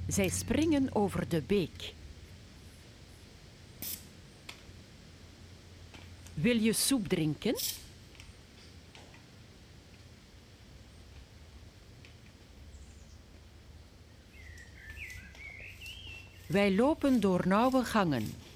Zij springen over de beek. Wil je soep drinken? Wij lopen door nauwe gangen.